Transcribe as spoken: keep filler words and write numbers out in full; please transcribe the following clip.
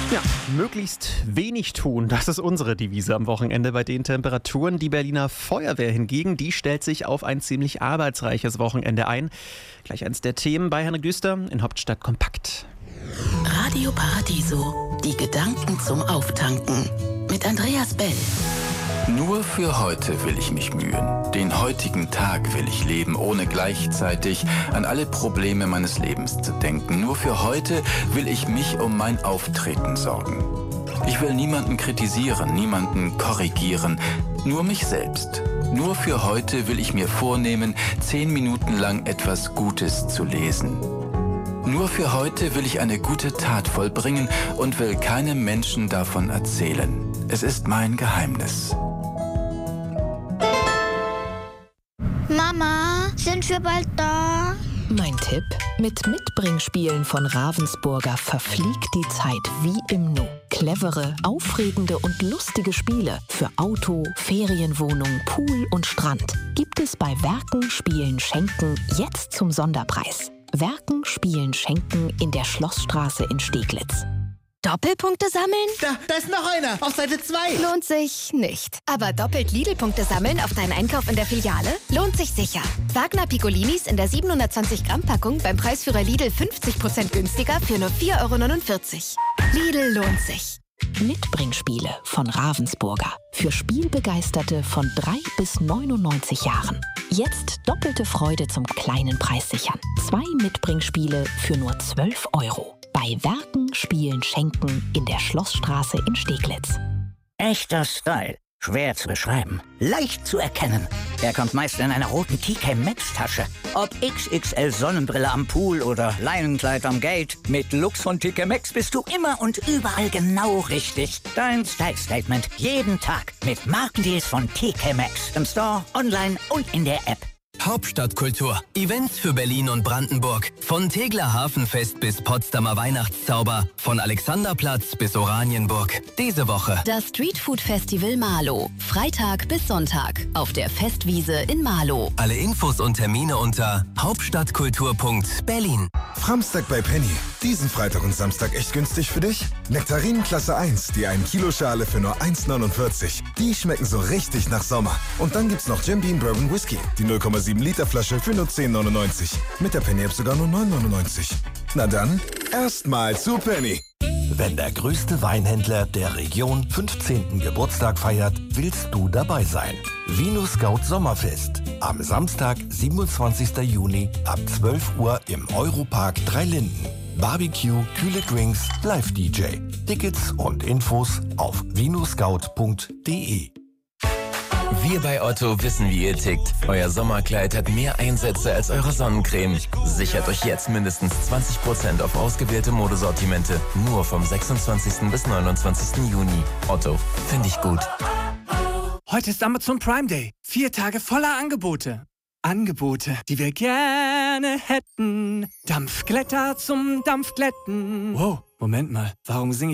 Ja, möglichst wenig tun, das ist unsere Devise am Wochenende bei den Temperaturen. Die Berliner Feuerwehr hingegen, die stellt sich auf ein ziemlich arbeitsreiches Wochenende ein. Gleich eins der Themen bei Henrik Düster in Hauptstadt kompakt. Radio Paradiso, die Gedanken zum Auftanken mit Andreas Bell. Nur für heute will ich mich mühen. Den heutigen Tag will ich leben, ohne gleichzeitig an alle Probleme meines Lebens zu denken. Nur für heute will ich mich um mein Auftreten sorgen. Ich will niemanden kritisieren, niemanden korrigieren, nur mich selbst. Nur für heute will ich mir vornehmen, zehn Minuten lang etwas Gutes zu lesen. Nur für heute will ich eine gute Tat vollbringen und will keinem Menschen davon erzählen. Es ist mein Geheimnis. Mama, sind wir bald da? Mein Tipp? Mit Mitbringspielen von Ravensburger verfliegt die Zeit wie im Nu. Clevere, aufregende und lustige Spiele für Auto, Ferienwohnung, Pool und Strand gibt es bei Werken, Spielen, Schenken jetzt zum Sonderpreis. Werken, Spielen, Schenken in der Schlossstraße in Steglitz. Doppelpunkte sammeln? Da, da ist noch einer, auf Seite zwei. Lohnt sich nicht. Aber doppelt Lidl-Punkte sammeln auf deinen Einkauf in der Filiale? Lohnt sich sicher. Wagner Piccolinis in der siebenhundertzwanzig Gramm Packung beim Preisführer Lidl fünfzig Prozent günstiger für nur vier Euro neunundvierzig. Lidl lohnt sich. Mitbringspiele von Ravensburger. Für Spielbegeisterte von drei bis neunundneunzig Jahren. Jetzt doppelte Freude zum kleinen Preis sichern. Zwei Mitbringspiele für nur zwölf Euro. Bei Werken, Spielen, Schenken in der Schlossstraße in Steglitz. Echter Style. Schwer zu beschreiben. Leicht zu erkennen. Er kommt meist in einer roten T K Maxx Tasche. Ob X X L Sonnenbrille am Pool oder Leinenkleid am Gate. Mit Looks von T K Maxx bist du immer und überall genau richtig. Dein Style Statement. Jeden Tag. Mit Markendeals von T K Maxx. Im Store, online und in der App. Hauptstadtkultur. Events für Berlin und Brandenburg. Von Tegeler Hafenfest bis Potsdamer Weihnachtszauber. Von Alexanderplatz bis Oranienburg. Diese Woche Das Streetfood Festival Marlow. Freitag bis Sonntag auf der Festwiese in Marlow. alle Infos und Termine unter hauptstadtkultur punkt berlin. Framstag bei Penny. Diesen Freitag und Samstag echt günstig für dich? Nektarinen Klasse eins, die ein Kilo Schale für nur eins neunundvierzig. Die schmecken so richtig nach Sommer. Und dann gibt's noch Jim Beam Bourbon Whisky, die null Komma sieben Liter Flasche für nur zehn neunundneunzig. Mit der Penny App sogar nur neun neunundneunzig. Na dann, erstmal zu Penny. Wenn der größte Weinhändler der Region fünfzehnten Geburtstag feiert, willst du dabei sein. Vino Scout Sommerfest. Am Samstag, siebenundzwanzigsten Juni ab zwölf Uhr im Europark Dreilinden. Barbecue, kühle Drinks, Live-D J. Tickets und Infos auf vinoscout punkt de. Wir bei Otto wissen, wie ihr tickt. Euer Sommerkleid hat mehr Einsätze als eure Sonnencreme. Sichert euch jetzt mindestens zwanzig Prozent auf ausgewählte Modesortimente. Nur vom sechsundzwanzigsten bis neunundzwanzigsten Juni. Otto, finde ich gut. Heute ist Amazon Prime Day. Vier Tage voller Angebote. Angebote, die wir gerne hätten. Dampfglätter zum Dampfglätten. Wow, Moment mal. Warum singe